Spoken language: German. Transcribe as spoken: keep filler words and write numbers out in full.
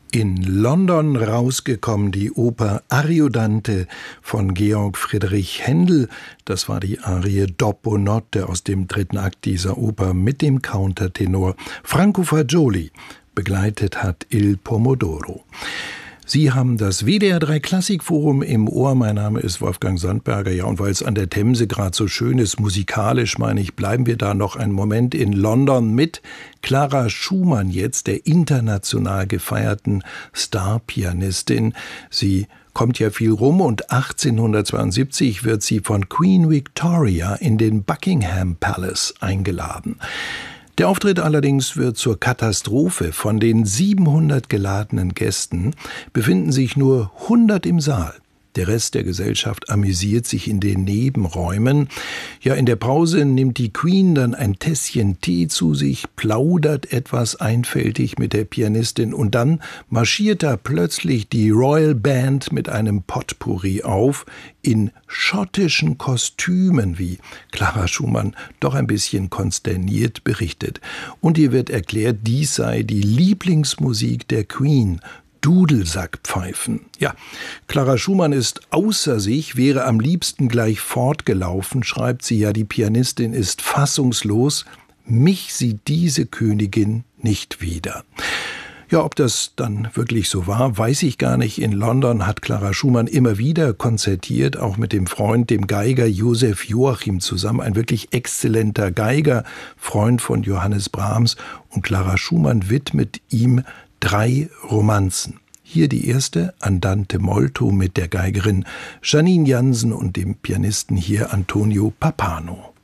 In London rausgekommen die Oper Ariodante von Georg Friedrich Händel. Das war die Arie Dopo Notte aus dem dritten Akt dieser Oper mit dem Countertenor Franco Fagioli. Begleitet hat Il Pomodoro. Sie haben das W D R drei Klassikforum im Ohr. Mein Name ist Wolfgang Sandberger. Ja, und weil es an der Themse gerade so schön ist, musikalisch meine ich, bleiben wir da noch einen Moment in London mit Clara Schumann, jetzt der international gefeierten Star-Pianistin. Sie kommt ja viel rum und achtzehnhundertzweiundsiebzig wird sie von Queen Victoria in den Buckingham Palace eingeladen. Der Auftritt allerdings wird zur Katastrophe. Von den siebenhundert geladenen Gästen befinden sich nur hundert im Saal. Der Rest der Gesellschaft amüsiert sich in den Nebenräumen. Ja, in der Pause nimmt die Queen dann ein Tässchen Tee zu sich, plaudert etwas einfältig mit der Pianistin und dann marschiert da plötzlich die Royal Band mit einem Potpourri auf, in schottischen Kostümen, wie Clara Schumann doch ein bisschen konsterniert berichtet. Und ihr wird erklärt, dies sei die Lieblingsmusik der Queen. Dudelsackpfeifen. Ja, Clara Schumann ist außer sich, wäre am liebsten gleich fortgelaufen, schreibt sie ja, die Pianistin ist fassungslos. Mich sieht diese Königin nicht wieder. Ja, ob das dann wirklich so war, weiß ich gar nicht. In London hat Clara Schumann immer wieder konzertiert, auch mit dem Freund, dem Geiger Joseph Joachim zusammen. Ein wirklich exzellenter Geiger, Freund von Johannes Brahms. Und Clara Schumann widmet ihm drei Romanzen. Hier die erste, Andante molto mit der Geigerin Janine Jansen und dem Pianisten hier Antonio Pappano.